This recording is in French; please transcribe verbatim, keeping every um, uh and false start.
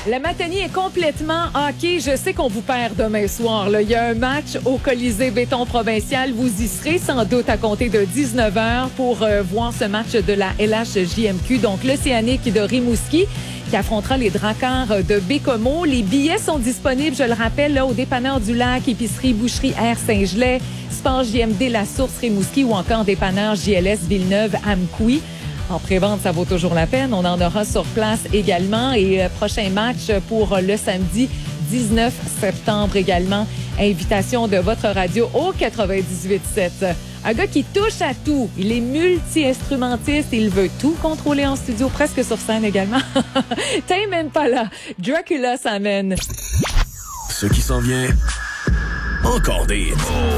La matinée est complètement hockey. Je sais qu'on vous perd demain soir. Là. Il y a un match au Colisée Béton Provincial. Vous y serez sans doute à compter de dix-neuf heures pour euh, voir ce match de la L H J M Q. Donc, l'Océanique de Rimouski qui affrontera les Dracars de Bécomo. Les billets sont disponibles, je le rappelle, là, au Dépanneur du Lac, Épicerie, Boucherie Air Saint-Gelais, Sport J M D La Source Rimouski ou encore Dépanneur J L S Villeneuve Amqui. En pré-vente, ça vaut toujours la peine. On en aura sur place également. Et euh, prochain match pour le samedi dix-neuf septembre également. Invitation de votre radio au quatre-vingt-dix-huit sept. Un gars qui touche à tout. Il est multi-instrumentiste. Il veut tout contrôler en studio, presque sur scène également. T'es même pas là. Dracula s'amène. Ce qui s'en vient, encore des hits.